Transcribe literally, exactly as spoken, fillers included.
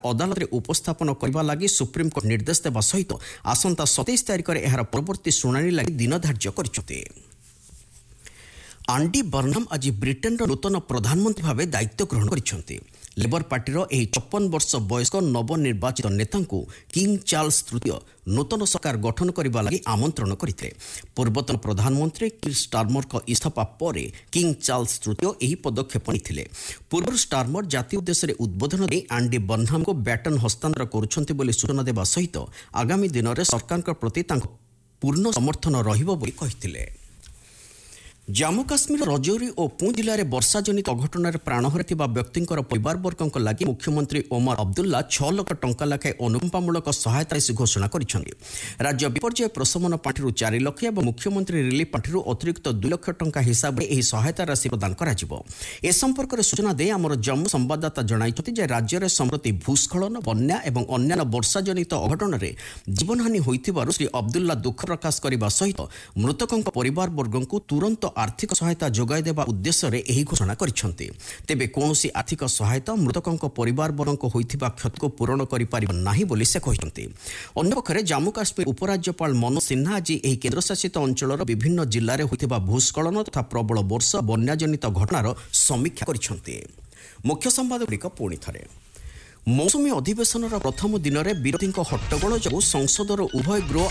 अदालत में उपस्थापन करने लगी सुप्रीमकोर्ट निर्देश देवा सहित आसंता सतैश तारिख में यार परवर्ती शुणाणी लगी दिन धार्य कर आंडी बर्नम आज ब्रिटेन नूतन प्रधानमंत्री भाव दायित्व ग्रहण कर लेबर पार्टीर यह चौपन वर्ष वयस्क नवनिर्वाचित नेता किंग चार्ल्स तृतीय नूतन सरकार गठन करने लगी आमंत्रण करते पूर्वतन प्रधानमंत्री किर स्टारमर इस्तीफा पर किंग चार्ल्स तृतीय यह पदक्षेप नहीं पूर्व स्टारमर जातीय उद्देश्य उद्बोधन दे आंडी बर्नम को बैटन हस्तांतर करुछंती सूचना देवा सहित आगामी दिन में सरकार प्रति पूर्ण समर्थन रहिबो बोली कहिथिले। जम्मू काश्मीर रजौरी और पुंछ जिले में वर्षा जनित अघटन प्राण हराइथिबा व्यक्तिंकर परिवारवर्गों लगी मुख्यमंत्री ओमर अब्दुल्ला छह लाख टंका लेखाएं अनुकंपामूलक सहायता राशि घोषणा करिसेंति। राज्य विपर्यय प्रशमन पांठिरु चार लाख और मुख्यमंत्री रिलीफ पांठिरु अतिरिक्त दुई लाख टंका हिसाब से सहायता राशि प्रदान कराजिबो। ए संपर्क में सूचना दे आमर जम्मू संवाददाता जणाइछथि जे राज्य में सम्प्रति भूस्खलन बन्या और अन्य वर्षा जनित अघटन में जीवनहानि होइथिबारु श्री अब्दुल्ला दुख प्रकाश करने सहित मृतकों परिवारवर्गों तुरंत आर्थिक सहायता जोगाई देवा उद्देश्य रे एही घोषणा करिसेंति। तेबे कोनोसी आर्थिक सहायता मृतकों परिवारवर्गों होइथिबा क्षति को पूरण करि पारिब नाही बोली से कहिसेंति। अन्य पक्षरे जम्मू काश्मीर उपराज्यपाल मनोज सिन्हा आज एही केंद्रशासित अंचलर विभिन्न जिल्लारे होइथिबा भूस्खलन तथा प्रबल वर्षा बन्याजनित घटनार समीक्षा करिसेंति। मुख्य संवादଗୁଡ଼ିक पुणी थरे मौसुमी अधिवेशनर प्रथम दिन में विरोधी हट्टगोल जो संसदर उभय गृह